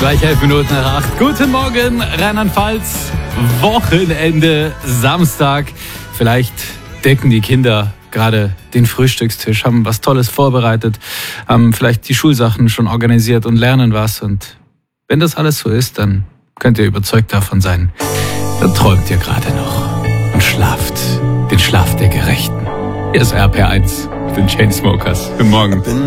Gleich 11 Minuten nach 8. Guten Morgen, Rheinland-Pfalz. Wochenende, Samstag. Vielleicht decken die Kinder gerade den Frühstückstisch, haben was Tolles vorbereitet, haben vielleicht die Schulsachen schon organisiert und lernen was. Und wenn das alles so ist, dann könnt ihr überzeugt davon sein, dann träumt ihr gerade noch und schlaft den Schlaf der Gerechten. Hier ist RPR1, den Chainsmokers. Guten Morgen.